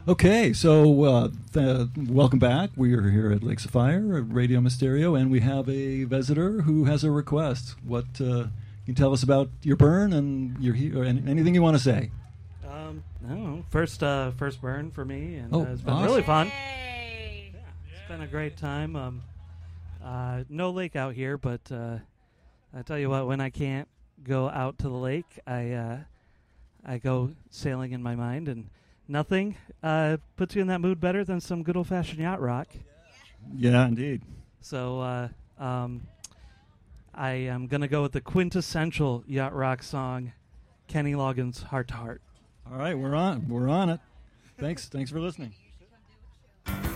Okay, so welcome back. We are here at Lakes of Fire at Radio Mysterio, and we have a visitor who has a request. What can you tell us about your burn and or anything you want to say? I don't know. First burn for me, and it's been awesome. really fun. Yay! It's been a great time. No lake out here, but I tell you what, when I can't go out to the lake, I go sailing in my mind, and nothing puts you in that mood better than some good old-fashioned yacht rock. Yeah, indeed. So I am going to go with the quintessential yacht rock song, Kenny Loggins' Heart to Heart. All right, we're on it. Thanks for listening.